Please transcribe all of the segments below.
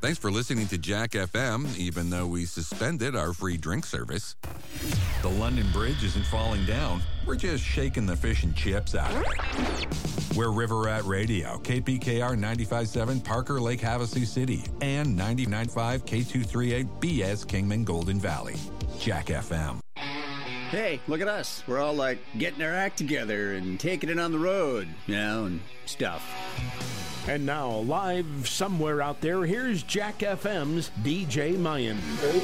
Thanks for listening to Jack FM, even though we suspended our free drink service. The London Bridge isn't falling down. We're just shaking the fish and chips out of it. We're River Rat Radio, KPKR 95.7 Parker Lake Havasu City, and 99.5 K238 BS Kingman Golden Valley. Jack FM. Hey, look at us. We're all like getting our act together and taking it on the road, and stuff. And now, live somewhere out there, here's Jack FM's DJ Mayan.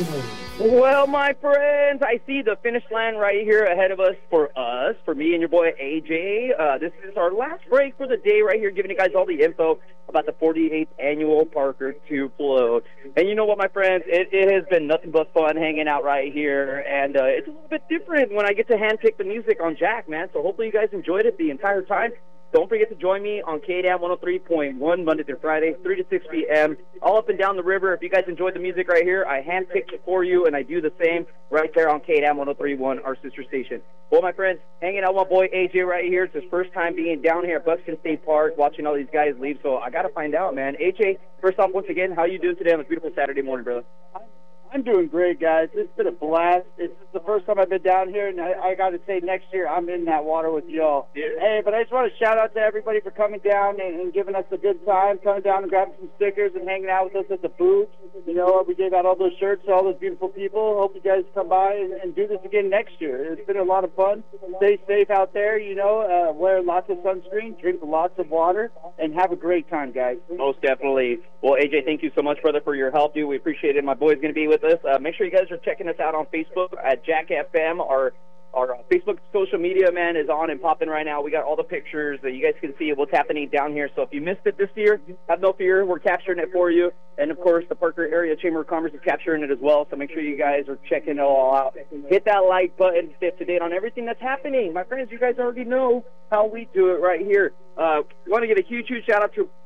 Well, my friends, I see the finish line right here ahead of us, for me and your boy AJ. This is our last break for the day right here, giving you guys all the info about the 48th annual Parker 2 Float. And you know what, my friends, it has been nothing but fun hanging out right here, and it's a little bit different when I get to handpick the music on Jack, man. So hopefully you guys enjoyed it the entire time. Don't forget to join me on KDAM 103.1 Monday through Friday, 3 to 6 p.m., all up and down the river. If you guys enjoyed the music right here, I handpicked it for you, and I do the same right there on KDAM 103.1, our sister station. Well, my friends, hanging out with my boy AJ right here. It's his first time being down here at Buxton State Park, watching all these guys leave, so I got to find out, man. AJ, first off, once again, how you doing today on a beautiful Saturday morning, brother? I'm doing great, guys. It's been a blast. It's the first time I've been down here, and I got to say, next year I'm in that water with y'all. Yeah. Hey, but I just want to shout out to everybody for coming down and giving us a good time, coming down and grabbing some stickers and hanging out with us at the booth. You know, we gave out all those shirts to all those beautiful people. Hope you guys come by and do this again next year. It's been a lot of fun. Stay safe out there, you know, wear lots of sunscreen, drink lots of water, and have a great time, guys. Most definitely. Well, AJ, thank you so much, brother, for your help, dude. We appreciate it. My boy's going to be with us. Make sure you guys are checking us out on Facebook at Jack FM. Our Facebook social media, man, is on and popping right now. We got all the pictures that you guys can see of what's happening down here. So if you missed it this year, have no fear. We're capturing it for you. And, of course, the Parker Area Chamber of Commerce is capturing it as well. So make sure you guys are checking it all out. Hit that like button, stay up to date on everything that's happening. My friends, you guys already know how we do it right here. We want to give a huge, huge shout-out to